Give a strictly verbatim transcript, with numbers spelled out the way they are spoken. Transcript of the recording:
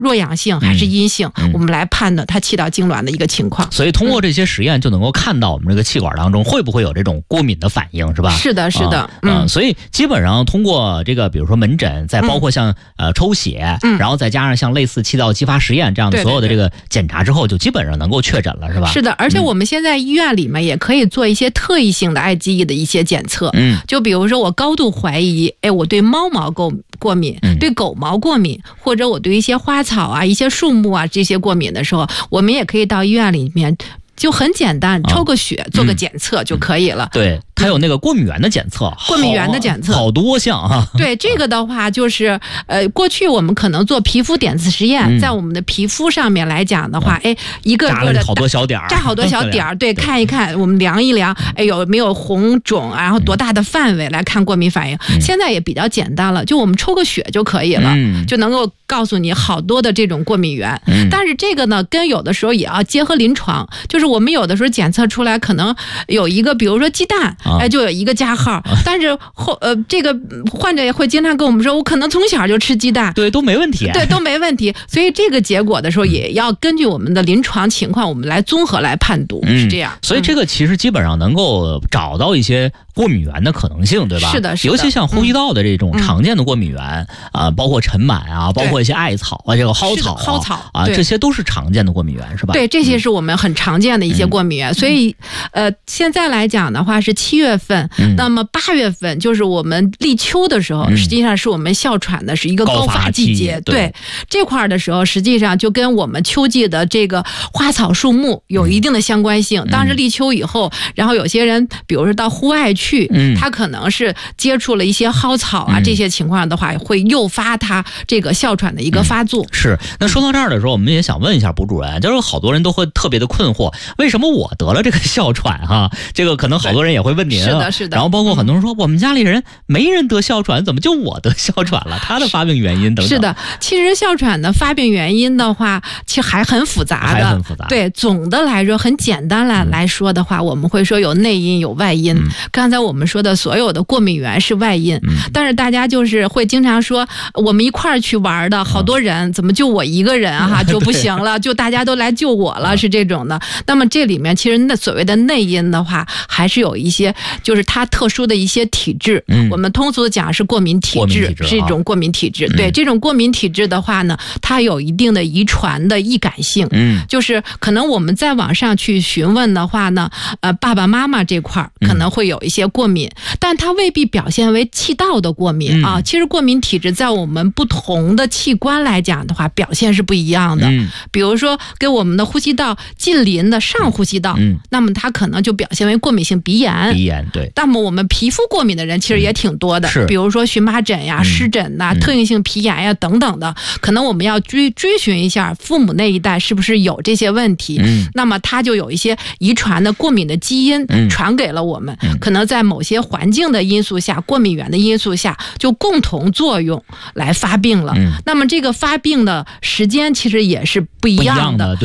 弱阳性还是阴性， 嗯嗯、 我们来判断它气道痉挛的一个情况。 所以通过这些实验就能够看到我们这个气管当中会不会有这种过敏的反应，是吧？ 是的，是的。 嗯，嗯所以基本上通过这个，比如说门诊，再包括像、嗯、呃抽血、嗯，然后再加上像类似气道激发实验这样的所有的这个检查之后，就基本上能够确诊了，是吧？ 是的，而且我们现在医院里面也可以做一些特异性的 I G E 的一些检测。嗯，就比如说我高度怀疑，哎，我对猫毛过过敏、嗯，对狗毛过敏，或者我对一些花草啊、一些树木啊这些过敏的时候，我们也可以到医院里面，就很简单，抽个血、哦、做个检测就可以了。 嗯、对。还有那个过敏源的检测， 过敏源的检测好多项啊。 对，这个的话就是呃，过去我们可能做皮肤点刺实验、嗯，在我们的皮肤上面来讲的话，哎、嗯，一个个的扎好多小点儿， 扎好多小点儿，对，看一看，我们量一量，哎，有没有红肿，然后多大的范围来看过敏反应、嗯。现在也比较简单了，就我们抽个血就可以了，嗯、就能够告诉你好多的这种过敏源。嗯、但是这个呢，跟有的时候也要结合临床，就是我们有的时候检测出来可能有一个，比如说鸡蛋。哎，就有一个加号，但是后呃，这个患者也会经常跟我们说，我可能从小就吃鸡蛋， 对，都没问题， 对，都没问题。所以这个结果的时候，也要根据我们的临床情况，我们来综合来判读，嗯、是这样。 所以这个其实基本上能够找到一些过敏源的可能性，对吧？ 是的，是的。 尤其像呼吸道的这种常见的过敏源啊、嗯呃，包括尘螨啊，包括一些艾草啊，这个蒿草、啊、 蒿草啊，这些都是常见的过敏源，是吧？ 对，这些是我们很常见的一些过敏源。嗯、所以呃，现在来讲的话是七月份。嗯、那么八月份就是我们立秋的时候、嗯，实际上是我们哮喘的是一个高发季节。 对, 对这块的时候，实际上就跟我们秋季的这个花草树木有一定的相关性。嗯、当时立秋以后，然后有些人，比如说到户外去，嗯、他可能是接触了一些蒿草啊、嗯、这些情况的话，会诱发他这个哮喘的一个发作。 嗯、是。那说到这儿的时候，我们也想问一下卜主任，就是好多人都会特别的困惑，为什么我得了这个哮喘哈、啊？这个可能好多人也会问您。 是的，是的。 然后包括很多人说，我们家里人没人得哮喘，怎么就我得哮喘了？它的发病原因等等。 是的，其实哮喘的发病原因的话，其实还很复杂的。 还很复杂。 对，总的来说，很简单来来说的话、嗯，我们会说有内因有外因、嗯。刚才我们说的所有的过敏源是外因，嗯、但是大家就是会经常说，我们一块儿去玩的好多人、嗯，怎么就我一个人哈、啊、就不行了？就大家都来救我了，是这种的。那么这里面其实那所谓的内因的话，还是有一些，就是它特殊的一些体质。嗯、我们通俗的讲是过敏体质， 体质是一种过敏体质。 嗯、 对，这种过敏体质的话呢，它有一定的遗传的易感性。嗯，就是可能我们在网上去询问的话呢，呃，爸爸妈妈这块可能会有一些过敏，嗯、但它未必表现为气道的过敏、嗯、啊。其实过敏体质在我们不同的器官来讲的话，表现是不一样的。嗯，比如说跟我们的呼吸道近邻的上呼吸道，嗯，那么它可能就表现为过敏性鼻炎。 鼻炎，对。 那么我们皮肤过敏的人其实也挺多的， 是， 比如说荨麻疹呀、嗯、湿疹呐、嗯、特应性皮炎呀等等的，可能我们要追追寻一下父母那一代是不是有这些问题。嗯，那么它就有一些遗传的过敏的基因传给了我们，嗯、可能在某些环境的因素下、过敏源的因素下，就共同作用来发病了。嗯、那么这个发病的时间其实也是不一样的。 不一样的。